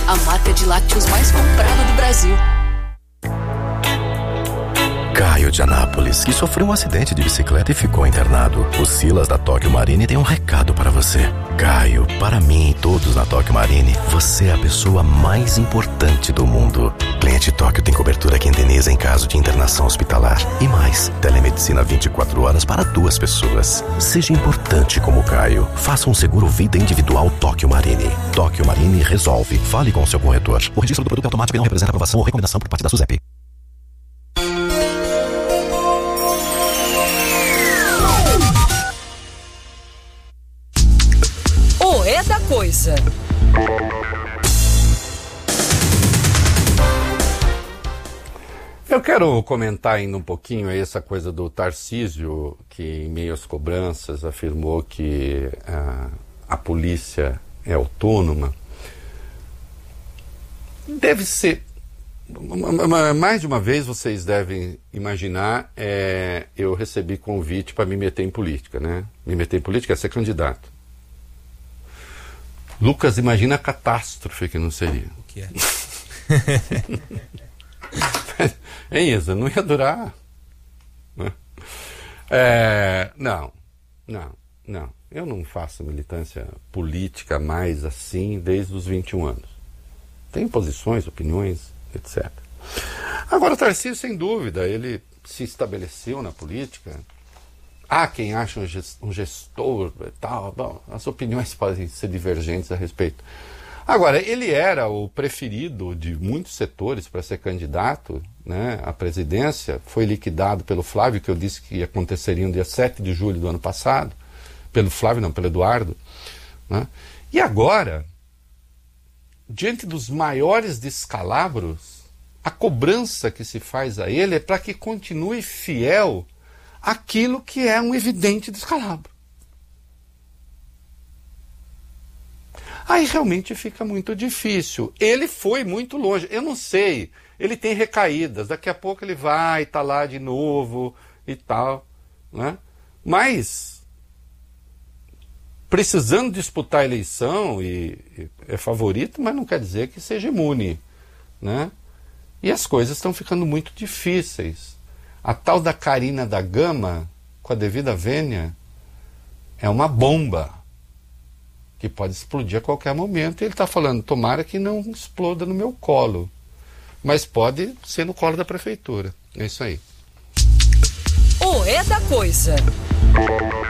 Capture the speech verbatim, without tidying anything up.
a marca de lácteos mais comprada do Brasil. Caio de Anápolis, que sofreu um acidente de bicicleta e ficou internado. O Silas da Tóquio Marine tem um recado para você. Caio, para mim e todos na Tóquio Marine, você é a pessoa mais importante do mundo. Cliente Tóquio tem cobertura que indeniza em caso de internação hospitalar. E mais, telemedicina vinte e quatro horas para duas pessoas. Seja importante como Caio. Faça um seguro vida individual Tóquio Marine. Tóquio Marine resolve. Fale com o seu corretor. O registro do produto é automático e não representa aprovação ou recomendação por parte da SUSEP. É da coisa. Eu quero comentar ainda um pouquinho aí essa coisa do Tarcísio, que em meio às cobranças afirmou que a, a polícia é autônoma. Deve ser, mais de uma vez vocês devem imaginar, é, eu recebi convite para me meter em política, né? Me meter em política é ser candidato. Lucas, imagina a catástrofe que não seria. O que é? Hein, Isa? Não ia durar. É, não, não, não. Eu não faço militância política mais assim desde os vinte e um anos. Tenho posições, opiniões, etcétera. Agora, o Tarcísio, sem dúvida, ele se estabeleceu na política. Há quem acha um gestor e tal. Bom, as opiniões podem ser divergentes a respeito. Agora, ele era o preferido de muitos setores para ser candidato, né, à presidência. Foi liquidado pelo Flávio, que eu disse que aconteceria no dia sete de julho do ano passado. Pelo Flávio, não, pelo Eduardo. Né? E agora, diante dos maiores descalabros, a cobrança que se faz a ele é para que continue fiel aquilo que é um evidente descalabro. Aí realmente fica muito difícil. Ele foi muito longe. Eu não sei, ele tem recaídas. Daqui a pouco ele vai estar tá lá de novo e tal. Né? Mas, precisando disputar a eleição, e, e é favorito, mas não quer dizer que seja imune. Né? E as coisas estão ficando muito difíceis. A tal da Carina da Gama, com a devida vênia, é uma bomba que pode explodir a qualquer momento. E ele está falando, tomara que não exploda no meu colo. Mas pode ser no colo da prefeitura. É isso aí. O É da Coisa.